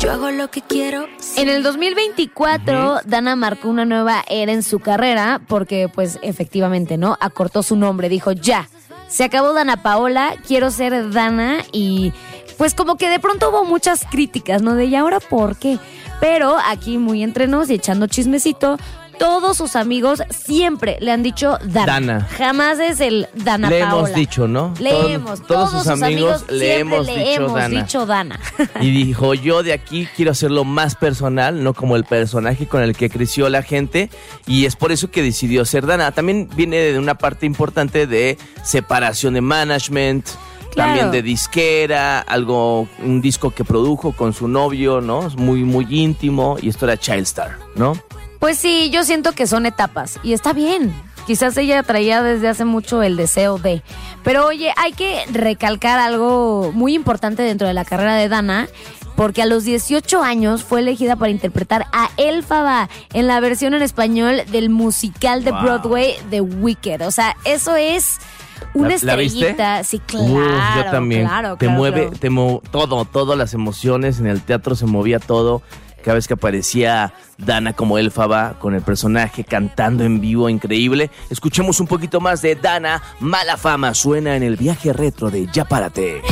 Yo hago lo que quiero. En el 2024, Dana marcó una nueva era en su carrera porque, pues, efectivamente, ¿no? Acortó su nombre, dijo, ya, se acabó Dana Paola, quiero ser Dana y, pues, como que de pronto hubo muchas críticas, ¿no? De, ¿y ahora por qué? Pero aquí, muy entre nos y echando chismecito, todos sus amigos siempre le han dicho Dana. Jamás es el Dana le Paola. Le hemos dicho, ¿no? Todos sus amigos le hemos dicho Dana. Y dijo, yo de aquí quiero hacerlo más personal, no como el personaje con el que creció la gente. Y es por eso que decidió ser Dana. También viene de una parte importante de separación de management. Claro. También de disquera, un disco que produjo con su novio, ¿no? Es muy, muy íntimo. Y esto era Childstar, ¿no? Pues sí, yo siento que son etapas y está bien. Quizás ella traía desde hace mucho el deseo de. Pero oye, hay que recalcar algo muy importante dentro de la carrera de Dana, porque a los 18 años fue elegida para interpretar a Elphaba en la versión en español del musical de Broadway The Wicked. O sea, eso es una estrellita. ¿La viste? Sí, claro. Yo también. Claro, te mueve todo, las emociones, en el teatro se movía todo. Cada vez que aparecía Dana como Elphaba con el personaje cantando en vivo, increíble. Escuchemos un poquito más de Dana. Mala Fama suena en el viaje retro de Ya Párate.